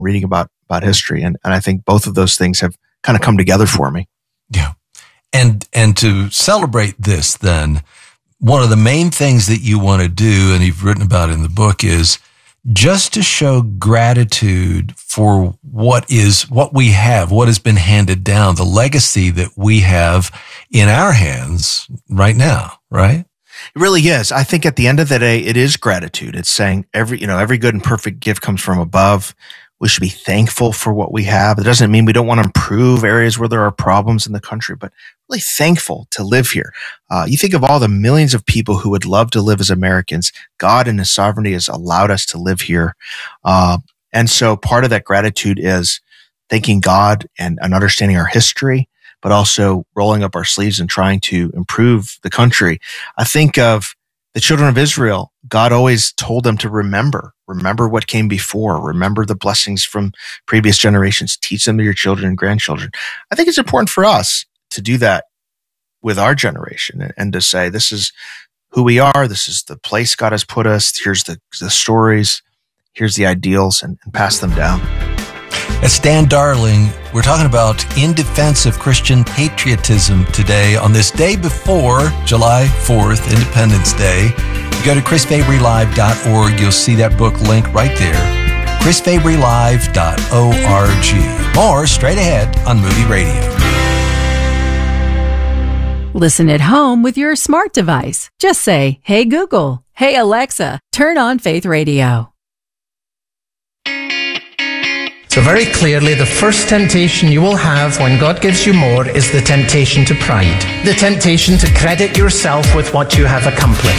reading about history. And I think both of those things have kind of come together for me. Yeah. And to celebrate this, then, one of the main things that you want to do, and you've written about in the book, is just to show gratitude for what we have, what has been handed down, the legacy that we have in our hands right now, right? It really is. I think at the end of the day, it is gratitude. It's saying every good and perfect gift comes from above. We should be thankful for what we have. It doesn't mean we don't want to improve areas where there are problems in the country, but really thankful to live here. You think of all the millions of people who would love to live as Americans. God in His sovereignty has allowed us to live here. And so part of that gratitude is thanking God and understanding our history, but also rolling up our sleeves and trying to improve the country. I think of the children of Israel. God always told them to remember what came before, remember the blessings from previous generations, teach them to your children and grandchildren. I think it's important for us to do that with our generation and to say, this is who we are. This is the place God has put us. Here's the stories. Here's the ideals, and pass them down. That's Dan Darling. We're talking about In Defense of Christian Patriotism today on this day before July 4th, Independence Day. You go to chrisfabrylive.org. You'll see that book link right there. chrisfabrylive.org. More straight ahead on Moody Radio. Listen at home with your smart device. Just say, "Hey Google, hey Alexa, turn on Faith Radio." So very clearly, the first temptation you will have when God gives you more is the temptation to pride. The temptation to credit yourself with what you have accomplished.